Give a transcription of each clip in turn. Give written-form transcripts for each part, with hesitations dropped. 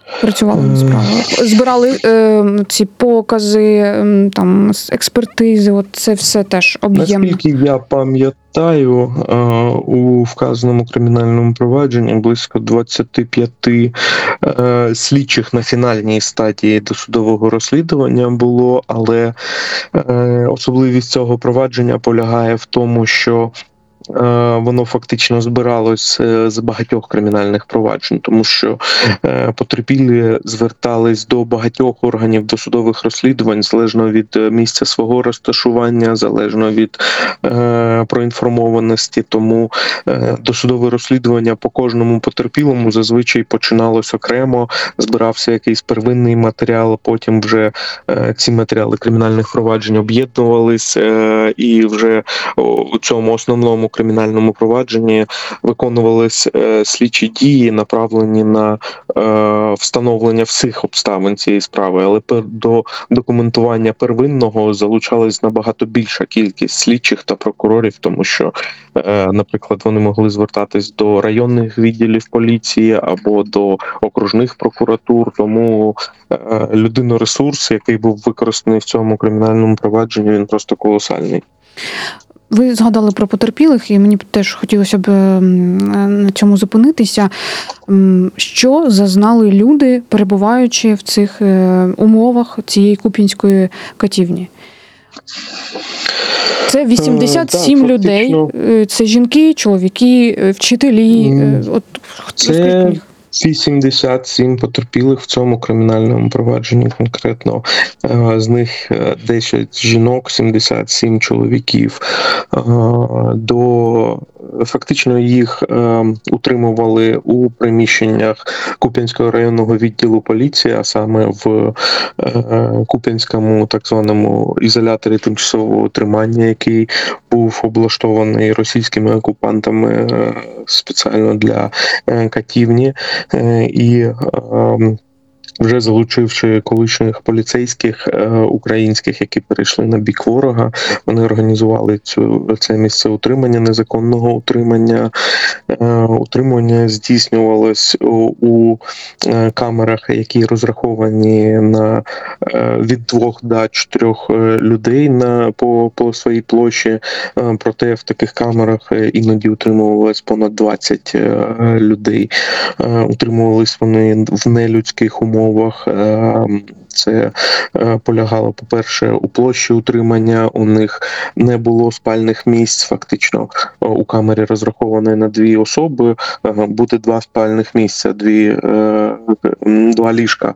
працювали над справою? Збирали ці покази, там, експертизи, от це все теж об'ємно. Наскільки я пам'ятаю, у вказаному кримінальному провадженні близько 25 слідчих на фінальній стадії досудового розслідування було, але особливість цього провадження полягає в тому, що воно фактично збиралось з багатьох кримінальних проваджень, тому що потерпілі звертались до багатьох органів досудових розслідувань, залежно від місця свого розташування, залежно від проінформованості. Тому досудове розслідування по кожному потерпілому зазвичай починалось окремо, збирався якийсь первинний матеріал, потім вже ці матеріали кримінальних проваджень об'єднувались, і вже у цьому основному кримінальному провадженні виконувались слідчі дії, направлені на встановлення всіх обставин цієї справи, але до документування первинного залучалась набагато більша кількість слідчих та прокурорів, тому що, наприклад, вони могли звертатись до районних відділів поліції або до окружних прокуратур, тому людиноресурс, який був використаний в цьому кримінальному провадженні, він просто колосальний. Ви згадали про потерпілих, і мені теж хотілося б на цьому зупинитися. Що зазнали люди, перебуваючи в цих умовах цієї куп'янської катівні? Це 87 людей, це жінки, чоловіки, вчителі. От, це 87 потерпілих в цьому кримінальному провадженні конкретно. З них 10 жінок, 77 чоловіків. Фактично їх утримували у приміщеннях Куп'янського районного відділу поліції, а саме в Куп'янському так званому ізоляторі тимчасового тримання, який був облаштований російськими окупантами спеціально для катівні. І вже залучивши колишніх поліцейських українських, які перейшли на бік ворога, вони організували це місце утримання, незаконного утримання. Утримання здійснювалось у камерах, які розраховані на від 2 до 4 людей по своїй площі. Проте в таких камерах іноді утримувалось понад 20 людей. Утримувались вони в нелюдських умовах. Це полягало, по-перше, у площі утримання, у них не було спальних місць, фактично у камері розрахованої на 2 особи, буде 2 спальних місця, 2 ліжка.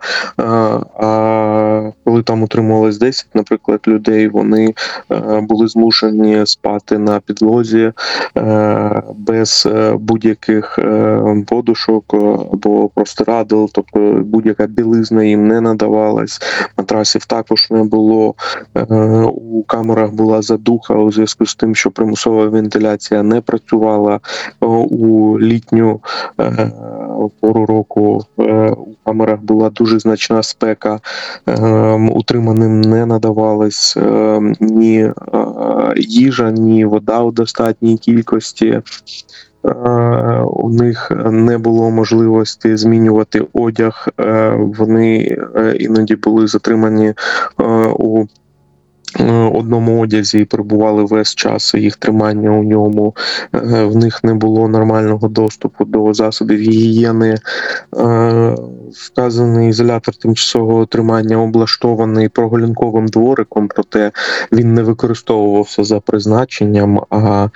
А коли там утримувалось 10, наприклад, людей, вони були змушені спати на підлозі без будь-яких подушок або простирадл, тобто будь-яка білизна їм не надавалась. Матрасів також не було. У камерах була задуха у зв'язку з тим, що примусова вентиляція не працювала. У літню пору року у камерах була дуже значна спека. Утриманим не надавалась ні їжа, ні вода у достатній кількості. У них не було можливості змінювати одяг, вони іноді були затримані у одному одязі і перебували весь час їх тримання у ньому. В них не було нормального доступу до засобів гігієни. Вказаний ізолятор тимчасового тримання облаштований прогулянковим двориком, проте він не використовувався за призначенням, а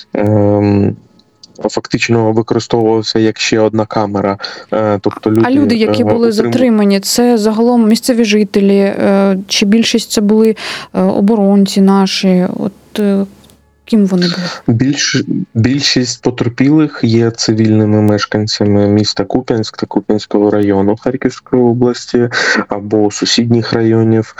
фактично використовувався як ще одна камера. Тобто люди, які були затримані, це загалом місцеві жителі, чи більшість це були оборонці наші? От ким вони були? Більшість потерпілих є цивільними мешканцями міста Куп'янськ та Куп'янського району Харківської області або сусідніх районів.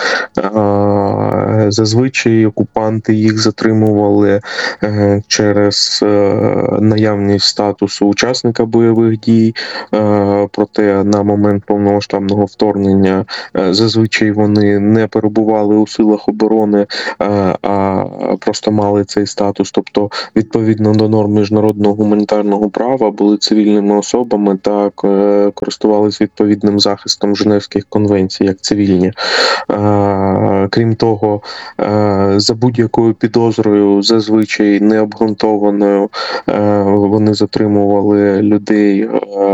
Зазвичай окупанти їх затримували через наявність статусу учасника бойових дій, проте на момент повномасштабного вторгнення зазвичай вони не перебували у силах оборони, а просто мали цей статус, тобто відповідно до норм міжнародного гуманітарного права були цивільними особами та користувалися відповідним захистом Женевських конвенцій як цивільні. Крім того, за будь-якою підозрою, зазвичай необґрунтованою, вони затримували людей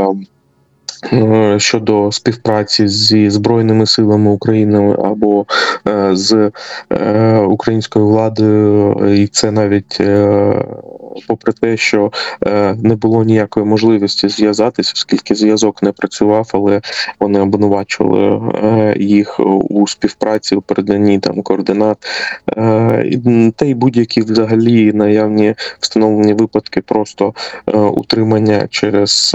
щодо співпраці зі Збройними силами України або з українською владою, і це навіть попри те, що не було ніякої можливості зв'язатися, оскільки зв'язок не працював, але вони обвинувачували їх у співпраці, у переданні там координат, та й будь-які взагалі наявні встановлені випадки просто утримання через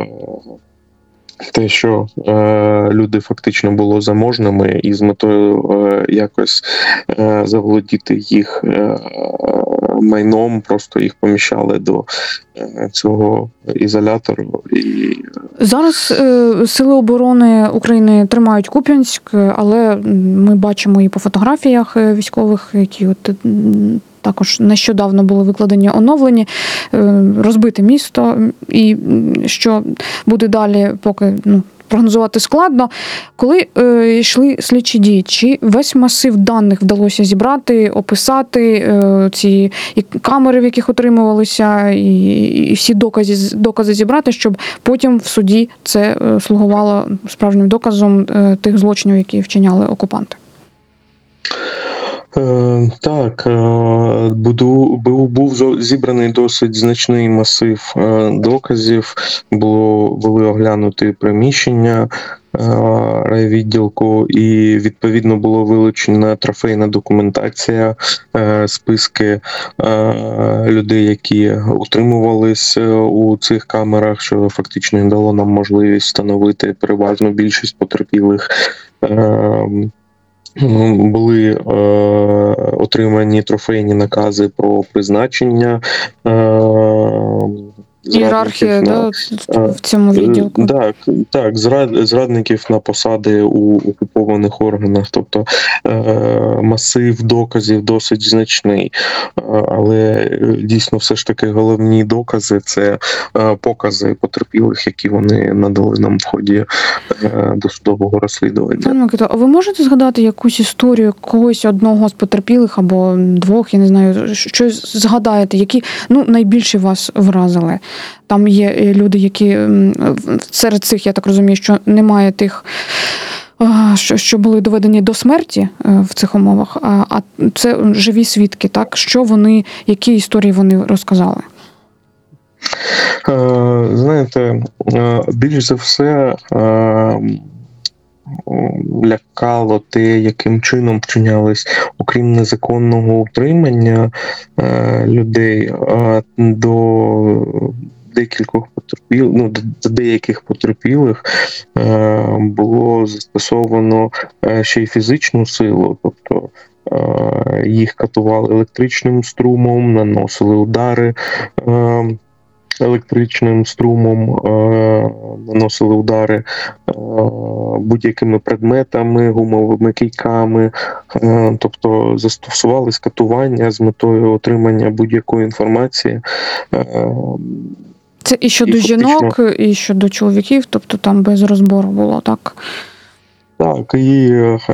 те, що люди фактично були заможними і з метою якось заволодіти їх майном, просто їх поміщали до цього ізолятору. І зараз Сили оборони України тримають Куп'янськ, але ми бачимо і по фотографіях військових, які також нещодавно були викладені, оновлені, розбите місто, і що буде далі, поки прогнозувати складно. Коли йшли слідчі дії, чи весь масив даних вдалося зібрати, описати, ці і камери, в яких отримувалися, і всі докази зібрати, щоб потім в суді це слугувало справжнім доказом тих злочинів, які вчиняли окупанти? Так, був зібраний досить значний масив доказів, були оглянуті приміщення райвідділку, і відповідно було вилучена трофейна документація, списки людей, які утримувались у цих камерах, що фактично дало нам можливість встановити переважну більшість потерпілих. Були отримані трофейні накази про призначення. Ієрархія, в цьому відділку. Так, зрадників на посади у окупованих органах, тобто масив доказів досить значний, але дійсно все ж таки головні докази – це покази потерпілих, які вони надали нам в ході досудового розслідування. Пане Микито, а ви можете згадати якусь історію когось одного з потерпілих або двох, я не знаю, щось згадаєте, які найбільше вас вразили? Там є люди, які серед цих, я так розумію, що немає тих, що були доведені до смерті в цих умовах, а це живі свідки, так? Які історії вони розказали? Знаєте, більш за все лякало те, яким чином вчинялись, окрім незаконного утримання людей, до деяких потерпілих було застосовано ще й фізичну силу, тобто їх катували електричним струмом, наносили удари електричним струмом, наносили удари будь-якими предметами, гумовими кийками, тобто застосувались катування з метою отримання будь-якої інформації. Це і щодо жінок, і щодо чоловіків, тобто там без розбору було, так? Так, і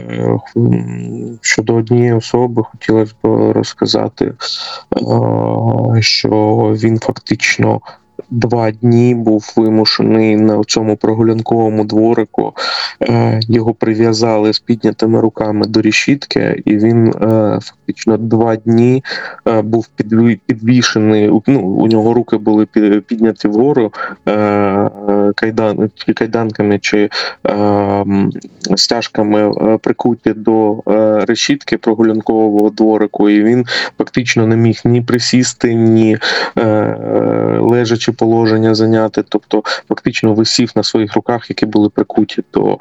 щодо однієї особи хотілося б розказати, що він фактично 2 дні був вимушений на цьому прогулянковому дворику. Його прив'язали з піднятими руками до решітки, і він фактично 2 дні був підвішений. У нього руки були підняті вгору кайданками чи стяжками прикуті до решітки прогулянкового дворику, і він фактично не міг ні присісти, ні лежачи положення зайняти, тобто фактично висів на своїх руках, які були прикуті до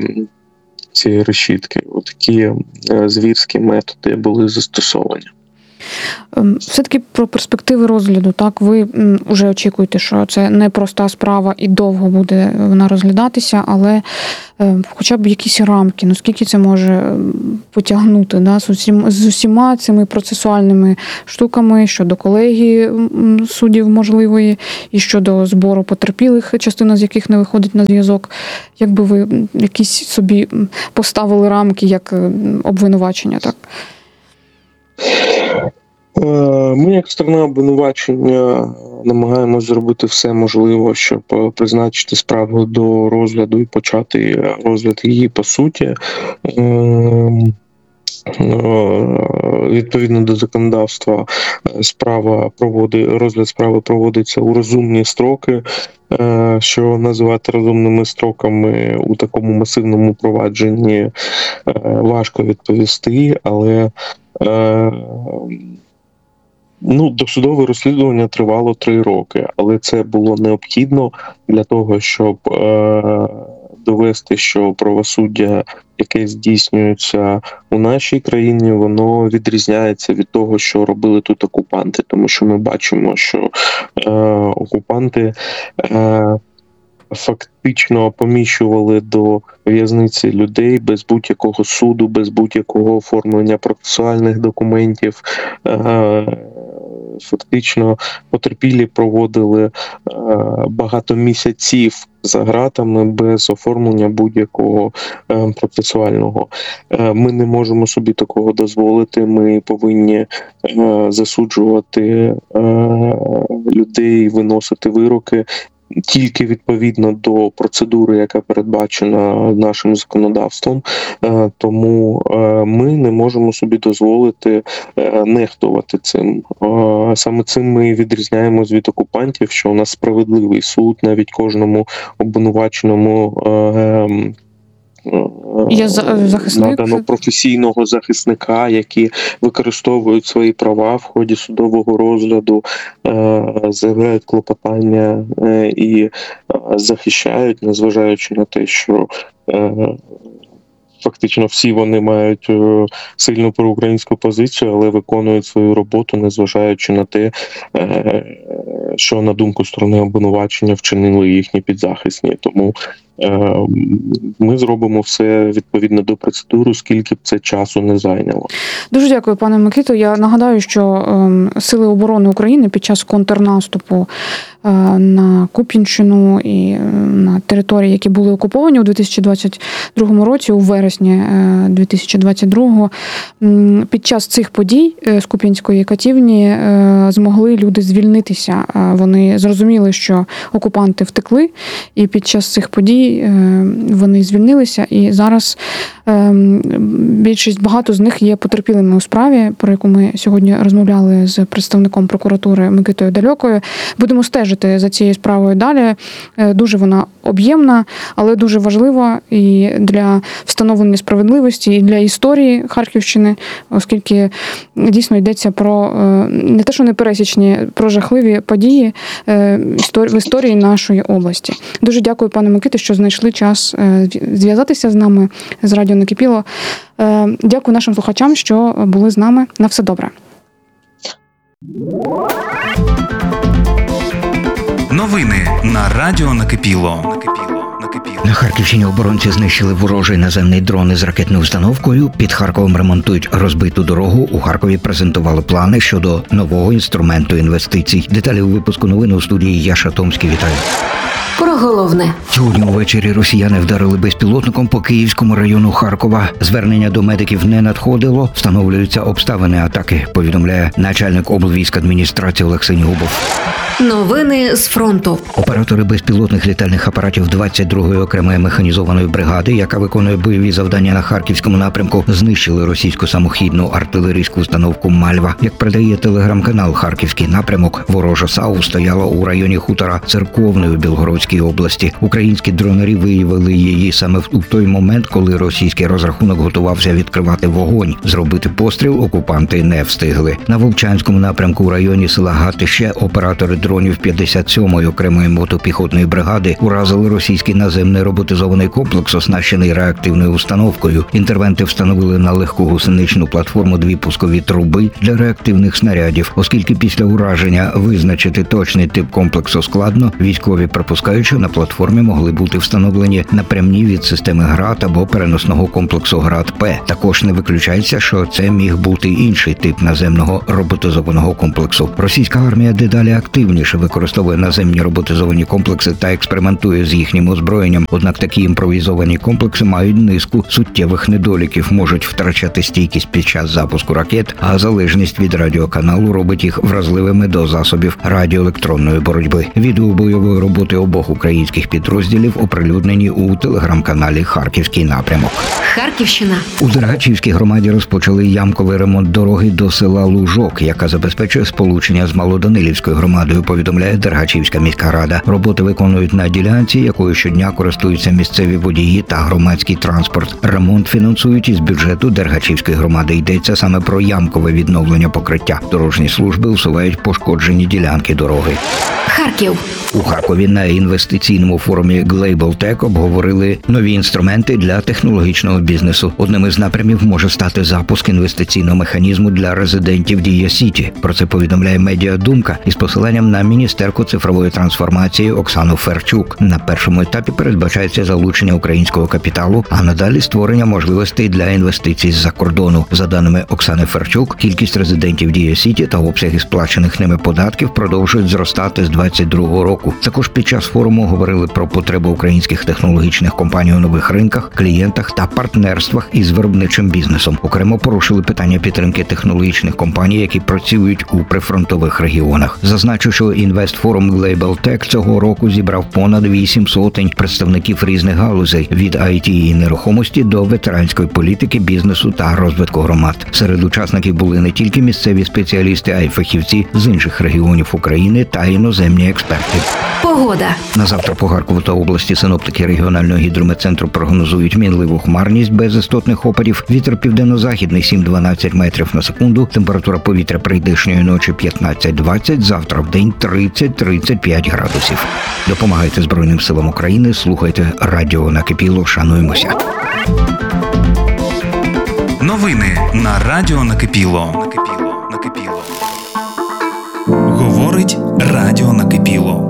цієї решітки. Отакі звірські методи були застосовані. Все-таки про перспективи розгляду, так, ви вже очікуєте, що це не проста справа і довго буде вона розглядатися, але хоча б якісь рамки, ну скільки це може потягнути, да, з усіма цими процесуальними штуками щодо колегії суддів можливої і щодо збору потерпілих, частина з яких не виходить на зв'язок. Якби ви якісь собі поставили рамки як обвинувачення, так? Ми, як сторона обвинувачення, намагаємося зробити все можливе, щоб призначити справу до розгляду і почати розгляд її по суті. Відповідно до законодавства, розгляд справи проводиться у розумні строки. Що називати розумними строками у такому масивному провадженні важко відповісти, але досудове розслідування тривало 3 роки, але це було необхідно для того, щоб довести, що правосуддя, яке здійснюється у нашій країні, воно відрізняється від того, що робили тут окупанти. Тому що ми бачимо, що окупанти фактично поміщували до в'язниці людей без будь-якого суду, без будь-якого оформлення процесуальних документів. Фактично потерпілі проводили багато місяців за ґратами без оформлення будь-якого процесуального. Ми не можемо собі такого дозволити. Ми повинні засуджувати людей, виносити вироки тільки відповідно до процедури, яка передбачена нашим законодавством. Тому ми не можемо собі дозволити нехтувати цим. Саме цим ми відрізняємось від окупантів, що у нас справедливий суд, навіть кожному обвинуваченому надано професійного захисника, які використовують свої права в ході судового розгляду, заявляють клопотання і захищають, незважаючи на те, що фактично всі вони мають сильну проукраїнську позицію, але виконують свою роботу, незважаючи на те, що, на думку сторони обвинувачення, вчинили їхні підзахисні. Тому ми зробимо все відповідно до процедури, скільки б це часу не зайняло. Дуже дякую, пане Микито. Я нагадаю, що Сили оборони України під час контрнаступу на Куп'янщину і на території, які були окуповані у 2022 році, у вересні 2022, під час цих подій з Куп'янської катівні змогли люди звільнитися. Вони зрозуміли, що окупанти втекли, і під час цих подій вони звільнилися, і зараз багато з них є потерпілими у справі, про яку ми сьогодні розмовляли з представником прокуратури Микитою Далекою. Будемо стежити за цією справою далі. Дуже вона об'ємна, але дуже важлива і для встановлення справедливості, і для історії Харківщини, оскільки дійсно йдеться про не те, що непересічні, про жахливі події в історії нашої області. Дуже дякую, пане Миките, що знайшли час зв'язатися з нами, з Радіо Накипіло. Дякую нашим слухачам, що були з нами. На все добре. Новини на Радіо Накипіло. На Харківщині оборонці знищили ворожий наземний дрон із ракетною установкою. Під Харковом ремонтують розбиту дорогу. У Харкові презентували плани щодо нового інструменту інвестицій. Деталі у випуску новин у студії Яша Томський. Вітаю. Про головне. Сьогодні увечері росіяни вдарили безпілотником по Київському району Харкова. Звернення до медиків не надходило. Встановлюються обставини атаки, повідомляє начальник облвійськадміністрації Олексій Губов. Новини з фронту. Оператори безпілотних літальних апаратів 22-ї окремої механізованої бригади, яка виконує бойові завдання на Харківському напрямку, знищили російську самохідну артилерійську установку «Мальва». Як передає телеграм-канал «Харківський напрямок», ворожа САУ стояла у районі хутора Церковної у Білгородській області. Українські дронери виявили її саме у той момент, коли російський розрахунок готувався відкривати вогонь. Зробити постріл окупанти не встигли. На Вовчанському напрямку у районі села Гатище оператори дронів 57-ї окремої мотопіхотної бригади уразили російський наземний роботизований комплекс, оснащений реактивною установкою. Інтервенти встановили на легку гусеничну платформу 2 пускові труби для реактивних снарядів. Оскільки після ураження визначити точний тип комплексу складно, військові припускають, що на платформі могли бути встановлені напрямні від системи ГРАД або переносного комплексу ГРАД-П. Також не виключається, що це міг бути інший тип наземного роботизованого комплексу. Російська армія дедалі активніше використовує наземні роботизовані комплекси та експериментує з їхнім озброєнням. Однак такі імпровізовані комплекси мають низку суттєвих недоліків, можуть втрачати стійкість під час запуску ракет, а залежність від радіоканалу робить їх вразливими до засобів радіоелектронної боротьби. Відео бойової роботи обох українських підрозділів оприлюднені у телеграм-каналі «Харківський напрямок». Харківщина. У Дергачівській громаді розпочали ямковий ремонт дороги до села Лужок, яка забезпечує сполучення з Малоданилівською громадою, повідомляє Дергачівська міська рада. Роботи виконують на ділянці, якою щодня користуються місцеві водії та громадський транспорт. Ремонт фінансують із бюджету Дергачівської громади. Йдеться саме про ямкове відновлення покриття. Дорожні служби усувають пошкоджені ділянки дороги. Харків. У Харкові на інвестиційному форумі Global Tech обговорили нові інструменти для технологічного бізнесу. Одним із напрямів може стати запуск інвестиційного механізму для резидентів Дія Сіті. Про це повідомляє Медіадумка із посиланням на міністерку цифрової трансформації Оксану Ферчук. На першому етапі передбачається залучення українського капіталу, а надалі створення можливостей для інвестицій з-за кордону. За даними Оксани Ферчук, кількість резидентів Дія Сіті та обсяги сплачених ними податків продовжують зростати з 2022 року. Також під час форуму говорили про потребу українських технологічних компаній у нових ринках, клієнтах та партнерствах із виробничим бізнесом. Окремо порушили питання підтримки технологічних компаній, які працюють у прифронтових регіонах. Зазначу, що інвестфорум Global Tech цього року зібрав понад 800 представників різних галузей – від IT і нерухомості до ветеранської політики, бізнесу та розвитку громад. Серед учасників були не тільки місцеві спеціалісти, а й фахівці з інших регіонів України та іноземні експерти. Погода. На завтра по Харкову та області синоптики регіонального гідрометцентру прогнозують мінливу хмарність без істотних опадів. Вітер південно-західний 7-12 метрів на секунду. Температура повітря прийдешньої ночі 15-20, завтра в день 30-35 градусів. Допомагайте Збройним силам України, слухайте радіо Накипіло, шануємося. Новини на радіо Накипіло. Говорить радіо Накипіло.